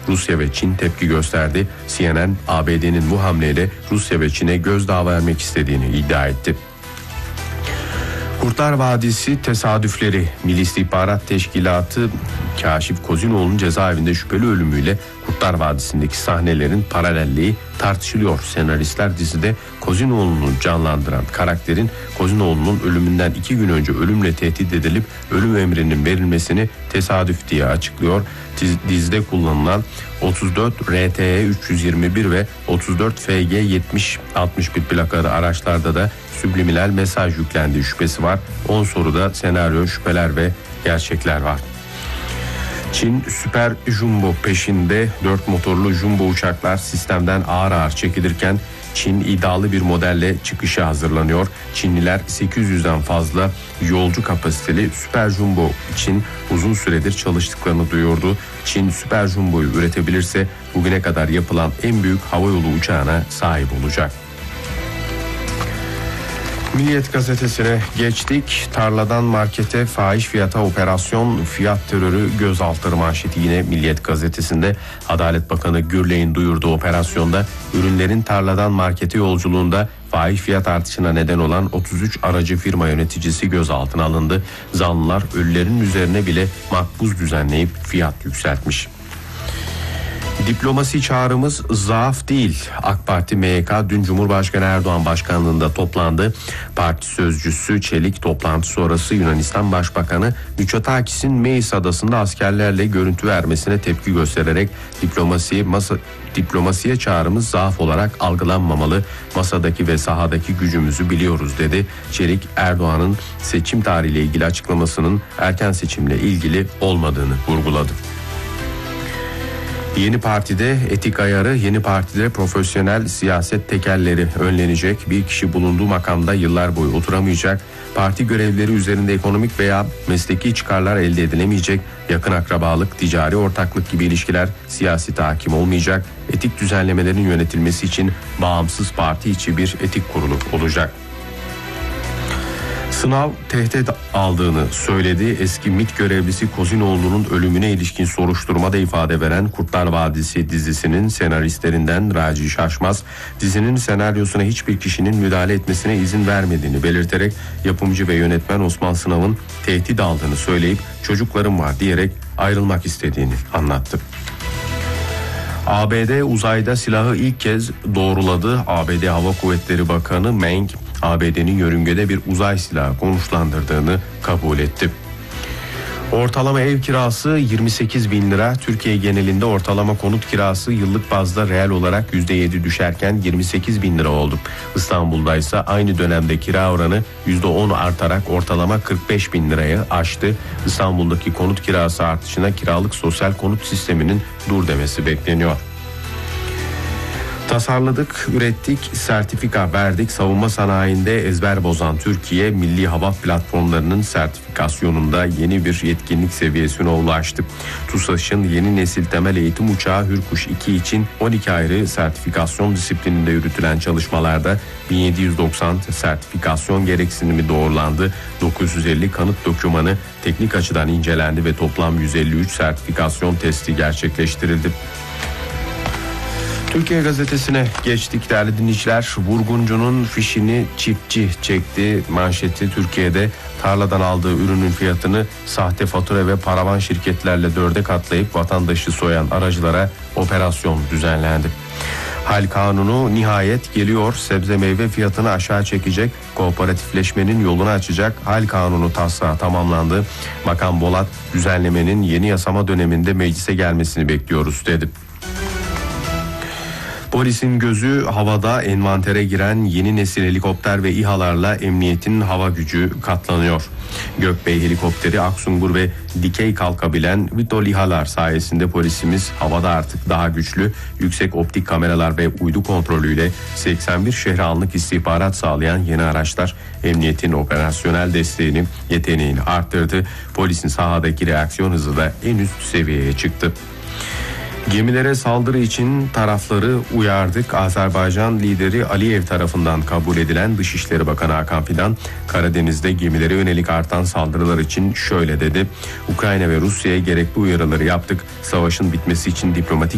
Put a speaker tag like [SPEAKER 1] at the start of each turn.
[SPEAKER 1] Rusya ve Çin tepki gösterdi. CNN, ABD'nin bu hamleyle Rusya ve Çin'e gözdağı vermek istediğini iddia etti. Kurtlar Vadisi tesadüfleri. Milli İstihbarat Teşkilatı Kaşif Kozinoğlu'nun cezaevinde şüpheli ölümüyle Kurtlar Vadisi'ndeki sahnelerin paralelliği tartışılıyor. Senaristler dizide Kozinoğlu'nu canlandıran karakterin Kozinoğlu'nun ölümünden 2 gün önce ölümle tehdit edilip ölüm emrinin verilmesini tesadüf diye açıklıyor. Dizide kullanılan 34 RTE 321 ve 34 FG 7061 plakalı araçlarda da subliminal mesaj yüklendiği şüphesi var. 10 soruda senaryo, şüpheler ve gerçekler var. Çin süper jumbo peşinde. 4 motorlu jumbo uçaklar sistemden ağır ağır çekilirken Çin iddialı bir modelle çıkışa hazırlanıyor. Çinliler 800'den fazla yolcu kapasiteli süper jumbo için uzun süredir çalıştıklarını duyurdu. Çin süper jumboyu üretebilirse bugüne kadar yapılan en büyük havayolu uçağına sahip olacak. Milliyet gazetesine geçtik. Tarladan markete, fahiş fiyata operasyon, fiyat terörü gözaltı manşeti yine Milliyet gazetesinde. Adalet Bakanı Gürley'in duyurduğu operasyonda ürünlerin tarladan markete yolculuğunda fahiş fiyat artışına neden olan 33 aracı firma yöneticisi gözaltına alındı. Zanlılar ölülerin üzerine bile makbuz düzenleyip fiyat yükseltmiş. Diplomasi çağrımız zaaf değil. AK Parti MYK dün Cumhurbaşkanı Erdoğan başkanlığında toplandı. Parti sözcüsü Çelik toplantı sonrası Yunanistan Başbakanı Mitsotakis'in Meis adasında askerlerle görüntü vermesine tepki göstererek diplomasiye çağrımız zaaf olarak algılanmamalı. Masadaki ve sahadaki gücümüzü biliyoruz dedi. Çelik, Erdoğan'ın seçim tarihiyle ilgili açıklamasının erken seçimle ilgili olmadığını vurguladı. Yeni partide etik ayarı, yeni partide profesyonel siyaset tekelleri önlenecek. Bir kişi bulunduğu makamda yıllar boyu oturamayacak. Parti görevleri üzerinde ekonomik veya mesleki çıkarlar elde edilemeyecek. Yakın akrabalık, ticari ortaklık gibi ilişkiler siyasete hakim olmayacak. Etik düzenlemelerin yönetilmesi için bağımsız parti içi bir etik kurulu olacak. Sınav tehdit aldığını söyledi. Eski MİT görevlisi Kozinoğlu'nun ölümüne ilişkin soruşturmada ifade veren Kurtlar Vadisi dizisinin senaristlerinden Raci Şaşmaz, dizinin senaryosuna hiçbir kişinin müdahale etmesine izin vermediğini belirterek yapımcı ve yönetmen Osman Sınav'ın tehdit aldığını söyleyip çocuklarım var diyerek ayrılmak istediğini anlattı. ABD uzayda silahı ilk kez doğruladı. ABD Hava Kuvvetleri Bakanı Meng, ABD'nin yörüngede bir uzay silahı konuşlandırdığını kabul etti. Ortalama ev kirası 28 bin lira. Türkiye genelinde ortalama konut kirası yıllık bazda reel olarak %7 düşerken 28 bin lira oldu. İstanbul'da ise aynı dönemde kira oranı %10 artarak ortalama 45 bin lirayı aştı. İstanbul'daki konut kirası artışına kiralık sosyal konut sisteminin dur demesi bekleniyor. Tasarladık, ürettik, sertifika verdik. Savunma sanayinde ezber bozan Türkiye, milli hava platformlarının sertifikasyonunda yeni bir yetkinlik seviyesine ulaştı. TUSAŞ'ın yeni nesil temel eğitim uçağı Hürkuş 2 için 12 ayrı sertifikasyon disiplininde yürütülen çalışmalarda 1790 sertifikasyon gereksinimi doğrulandı. 950 kanıt dokümanı teknik açıdan incelendi ve toplam 153 sertifikasyon testi gerçekleştirildi. Türkiye Gazetesi'ne geçtik değerli dinleyiciler. Vurguncunun fişini çiftçi çekti. Manşeti Türkiye'de tarladan aldığı ürünün fiyatını sahte fatura ve paravan şirketlerle 4'e katlayıp vatandaşı soyan aracılara operasyon düzenlendi. Hal kanunu nihayet geliyor. Sebze meyve fiyatını aşağı çekecek, kooperatifleşmenin yolunu açacak hal kanunu taslağı tamamlandı. Bakan Bolat, düzenlemenin yeni yasama döneminde meclise gelmesini bekliyoruz dedi. Polisin gözü havada, envantere giren yeni nesil helikopter ve İHA'larla emniyetin hava gücü katlanıyor. Gökbey helikopteri, Aksungur ve dikey kalkabilen Vitol İHA'lar sayesinde polisimiz havada artık daha güçlü, yüksek optik kameralar ve uydu kontrolüyle 81 şehre anlık istihbarat sağlayan yeni araçlar emniyetin operasyonel desteğini, yeteneğini arttırdı. Polisin sahadaki reaksiyon hızı da en üst seviyeye çıktı. Gemilere saldırı için tarafları uyardık. Azerbaycan lideri Aliyev tarafından kabul edilen Dışişleri Bakanı Hakan Fidan, Karadeniz'de gemilere yönelik artan saldırılar için şöyle dedi: Ukrayna ve Rusya'ya gerekli uyarıları yaptık. Savaşın bitmesi için diplomatik